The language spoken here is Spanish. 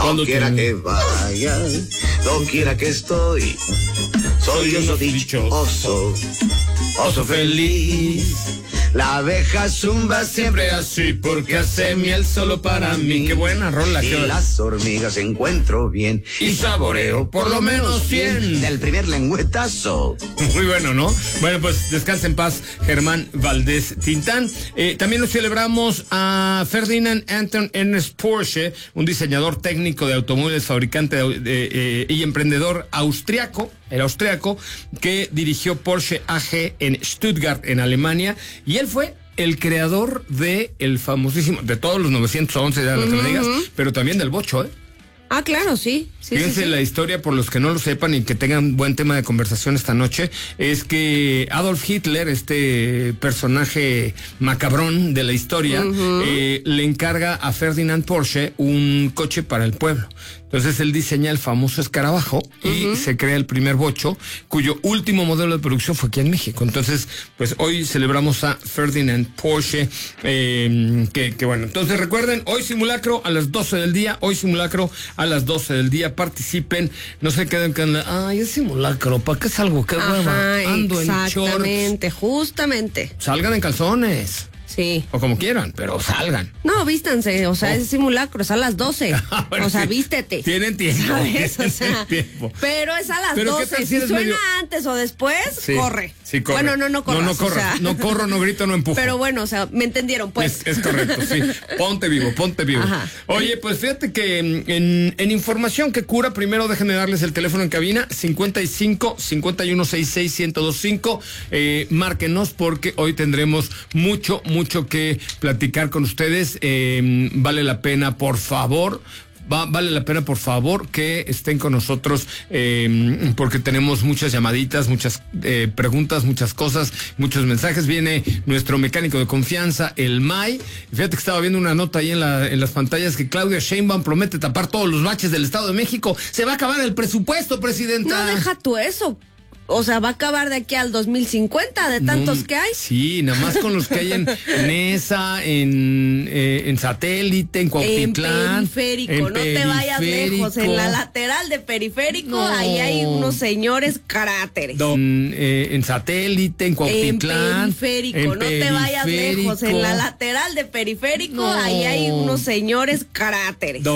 Cuando quiera que vaya, doquiera que estoy, soy oso dichoso, oso feliz. La abeja zumba siempre así porque hace miel solo para mí. Qué buena rola. Y las hormigas encuentro bien y saboreo por lo menos 100 del primer lengüetazo. Muy bueno, ¿no? Bueno, pues descansa en paz Germán Valdés Tintán. También nos celebramos a Ferdinand Anton Ernst Porsche, un diseñador técnico de automóviles, fabricante y emprendedor austriaco. El austriaco que dirigió Porsche AG en Stuttgart, en Alemania, y él fue el creador de el famosísimo, de todos los 911 de las digas, pero también del bocho, ¿eh? Ah, claro, sí. Fíjense la historia, por los que no lo sepan y que tengan buen tema de conversación esta noche, es que Adolf Hitler, este personaje macabrón de la historia, le encarga a Ferdinand Porsche un coche para el pueblo. Entonces él diseña el famoso escarabajo y se crea el primer bocho, cuyo último modelo de producción fue aquí en México. Entonces, pues hoy celebramos a Ferdinand Porsche, que bueno. Entonces recuerden, hoy simulacro a las 12 del día, participen, no se queden con ay, es simulacro, ¿para qué salgo? ¡Qué hueva! Ando en shorts. Exactamente, justamente. Salgan en calzones. Sí. O como quieran, pero salgan. No, vístanse, o sea, es simulacro, es a las 12. Bueno, o sea, sí, tienen tienen tiempo. ¿sabes? O sea, tiempo. pero es a las ¿Pero 12. qué tal Si eres suena medio... antes o después, sí, corre. Sí, corre. Bueno, no corras. No corras. O sea... No corro, no grito, no empujo. Pero bueno, o sea, me entendieron, pues. Es correcto, sí. Ponte vivo. Ajá. Oye, pues fíjate que en información que cura, primero déjenme darles el teléfono en cabina, 55-5166-1025. Márquenos porque hoy tendremos mucho que platicar con ustedes. Vale la pena, por favor. Vale la pena, por favor, que estén con nosotros, porque tenemos muchas llamaditas, muchas preguntas, muchas cosas, muchos mensajes. Viene nuestro mecánico de confianza, el May. Fíjate que estaba viendo una nota ahí en las pantallas que Claudia Sheinbaum promete tapar todos los baches del Estado de México. Se va a acabar el presupuesto, presidenta. No, deja tú eso. O sea, va a acabar de aquí al 2050 de tantos que hay. Sí, nada más con los que hay en ESA, en Satélite, en Cuautitlán. En Periférico, no te vayas lejos. En la lateral de Periférico, ahí hay unos señores caráteres. En Satélite, en Cuautitlán. En Periférico, no te vayas lejos. En la lateral de Periférico, ahí hay unos señores caráteres.